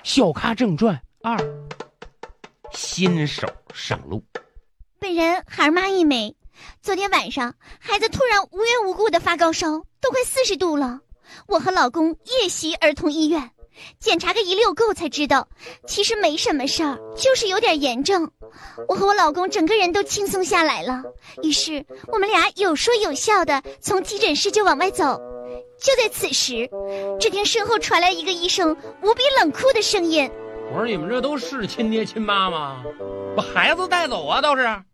小咖正传2，新手上路。 本人孩妈一枚，昨天晚上孩子突然无缘无故的发高烧，都快40度了。我和老公夜袭儿童医院，检查个一溜够才知道，其实没什么事儿，就是有点炎症。我和我老公整个人都轻松下来了，于是我们俩有说有笑的从急诊室就往外走。就在此时，只听身后传来一个医生无比冷酷的声音： 我说你们这都是亲爹亲妈吗？把孩子带走啊，倒是。